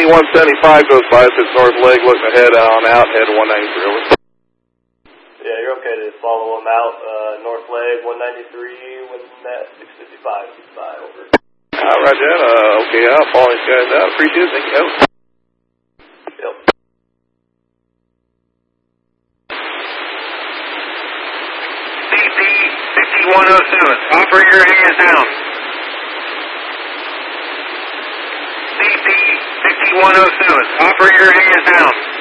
175 goes by, it's north leg, looking ahead on out, head 193, over. Yeah, you're okay to follow them out, north leg, 193, wind at 655, by, over. Roger that, okay, I'll follow these guys out, appreciate it, thank you, out. Yep. CP 5107, operator hands down. CP 5107, operator hands down.